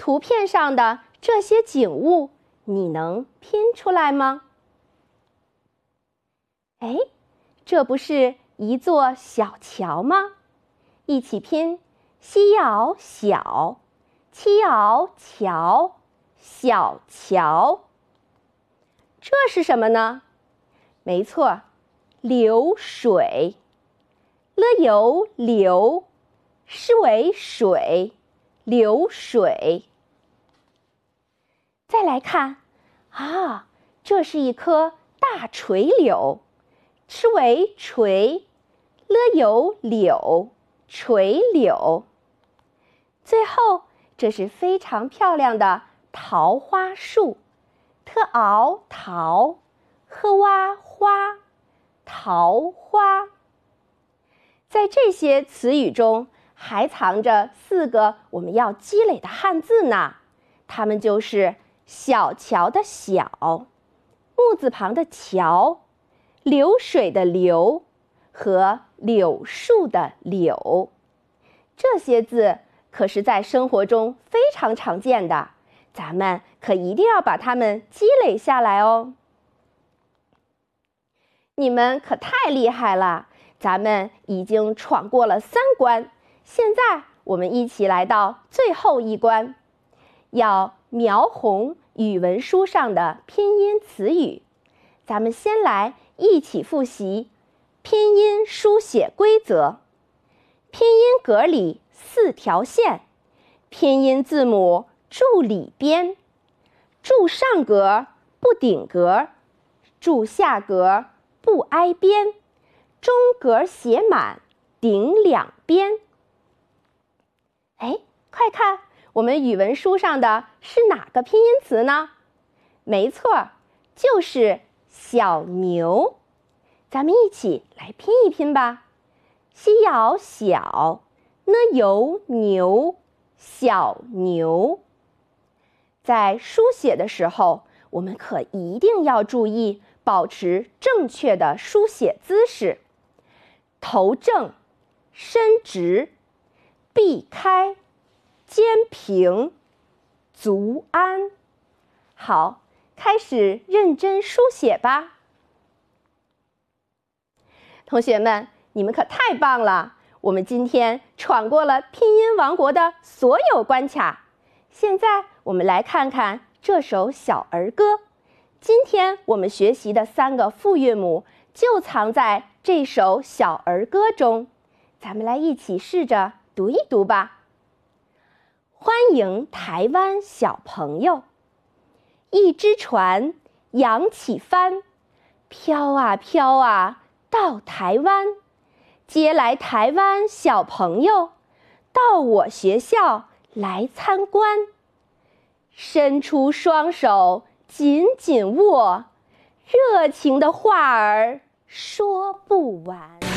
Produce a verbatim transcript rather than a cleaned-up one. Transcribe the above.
图片上的这些景物，你能拼出来吗？哎，这不是一座小桥吗？一起拼：西袄小，七袄桥，小桥。这是什么呢？没错，流水。了有流，是为水，流水。再来看，啊，这是一棵大垂柳，吃为垂，了有柳，垂柳。最后，这是非常漂亮的桃花树，特熬桃，呵哇花，桃花。在这些词语中，还藏着四个我们要积累的汉字呢，它们就是小桥的小、木字旁的桥、流水的流和柳树的柳。这些字可是在生活中非常常见的，咱们可一定要把它们积累下来哦。你们可太厉害了！咱们已经闯过了三关，现在我们一起来到最后一关，要描红语文书上的拼音词语。咱们先来一起复习拼音书写规则。拼音格里四条线，拼音字母注里边，注上格不顶格，注下格不挨边，中格写满，顶两边。哎，快看，我们语文书上的是哪个拼音词呢？没错，就是小牛。咱们一起来拼一拼吧。西袄小，呢有牛，小牛。在书写的时候，我们可一定要注意保持正确的书写姿势。头正，身直，臂开，肩平，足安。好，开始认真书写吧。同学们，你们可太棒了！我们今天闯过了拼音王国的所有关卡。现在我们来看看这首小儿歌。今天我们学习的三个复韵母就藏在这首小儿歌中，咱们来一起试着读一读吧。欢迎台湾小朋友，一只船扬起帆，飘啊飘啊到台湾，接来台湾小朋友到我学校来参观，伸出双手紧紧握，热情的话儿说不完。